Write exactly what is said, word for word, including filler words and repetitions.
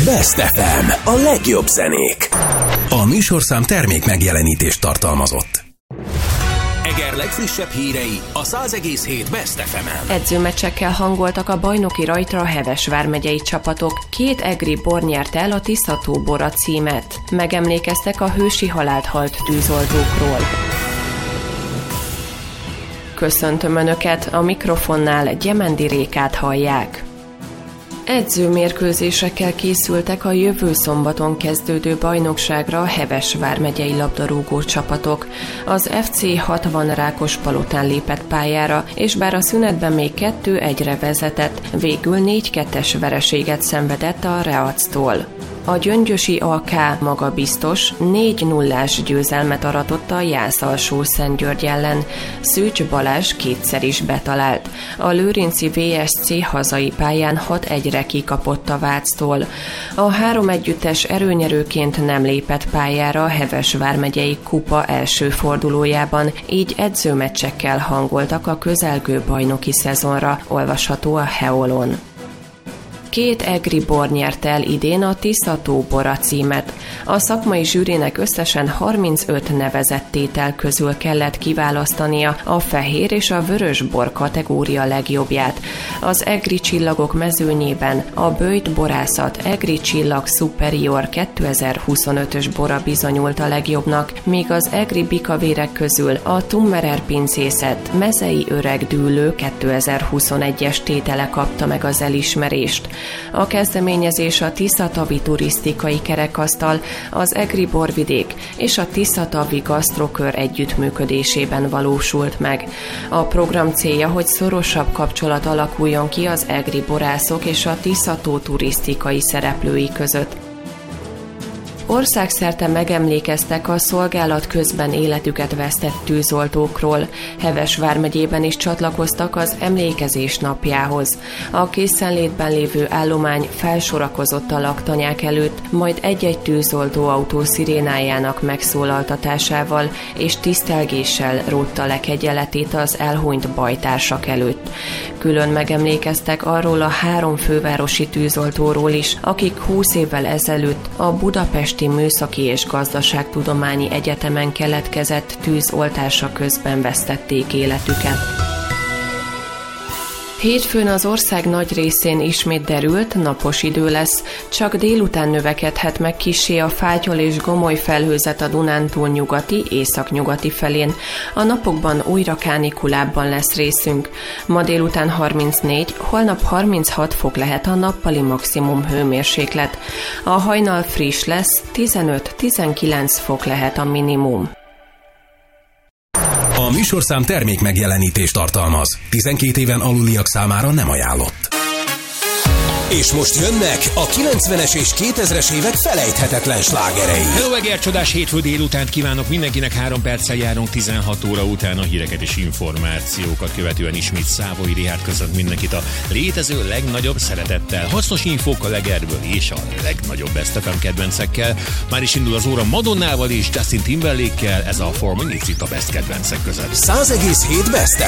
Best ef em, a legjobb zenék. A műsorszám termék megjelenítést tartalmazott. Eger legfrissebb hírei a száz egész hét Best ef emen. Edzőmeccsekkel hangoltak a bajnoki rajtra a Heves vármegyei csapatok. Két egri bor nyerte el a Tisza-tó bora címet. Megemlékeztek a hősi halált halt tűzoltókról. Köszöntöm Önöket, a mikrofonnál Gyemendi Rékát hallják. Edzőmérkőzésekkel készültek a jövő szombaton kezdődő bajnokságra a Heves vármegyei labdarúgó csapatok. Az ef cé hatvan Rákospalotán lépett pályára, és bár a szünetben még kettő egyre vezetett, végül négy kettes vereséget szenvedett a Reactól. A gyöngyösi á ká magabiztos négy nullás győzelmet aratott a Jász-Alsó-Szentgyörgy ellen. Szűcs Balázs kétszer is betalált. A lőrinci vé es cé hazai pályán hat egyre kikapott a Váctól. A három együttes erőnyerőként nem lépett pályára a Heves vármegyei kupa első fordulójában, így edzőmeccsekkel hangoltak a közelgő bajnoki szezonra, olvasható a Heolon. Két egri bor nyerte el idén a Tisza-tó bora címet. A szakmai zsűrinek összesen harmincöt nevezett tétel közül kellett kiválasztania a fehér és a vörös bor kategória legjobbját. Az egri csillagok mezőnyében a Böjt borászat egri csillag superior kétezer-huszonötös bora bizonyult a legjobbnak, míg az egri bikavérek közül a Tummerer pincészet mezei öreg dűlő kétezer-huszonegyes tétele kapta meg az elismerést. A kezdeményezés a Tisza-tavi turisztikai kerekasztal, az egri borvidék és a Tisza-tavi gasztrokör együttműködésében valósult meg. A program célja, hogy szorosabb kapcsolat alakuljon ki az egri borászok és a Tisza-tó turisztikai szereplői között. Országszerte megemlékeztek a szolgálat közben életüket vesztett tűzoltókról. Heves vármegyében is csatlakoztak az emlékezés napjához. A készenlétben lévő állomány felsorakozott a laktanyák előtt, majd egy-egy tűzoltóautó szirénájának megszólaltatásával és tisztelgéssel rótta le kegyeletét az elhunyt bajtársak előtt. Külön megemlékeztek arról a három fővárosi tűzoltóról is, akik húsz évvel ezelőtt a Budapesti Műszaki és Gazdaságtudományi Egyetemen keletkezett tűzoltása közben vesztették életüket. Hétfőn az ország nagy részén ismét derült, napos idő lesz, csak délután növekedhet meg kissé a fátyol és gomoly felhőzet a Dunántúl nyugati, északnyugati felén. A napokban újra kánikulábban lesz részünk. Ma délután harmincnégy, holnap harminchat fok lehet a nappali maximum hőmérséklet. A hajnal friss lesz, tizenöt-tizenkilenc fok lehet a minimum. A műsorszám termék megjelenítést tartalmaz. tizenkét éven aluliak számára nem ajánlott. És most jönnek a kilencvenes és kétezres évek felejthetetlen slágerei. Hello, Eger, csodás hétfő délutánt kívánok mindenkinek, három perccel járunk tizenhat óra után, a híreket és információkat követően ismét Szávói Richárd köszönt mindenkit a létező legnagyobb szeretettel. Hasznos infók a Legerből és a legnagyobb Best ef em kedvencekkel. Már is indul az óra Madonnával és Justin Timberlake-kel, ez a four minutes itt a Best kedvencek között. száz egész hét Best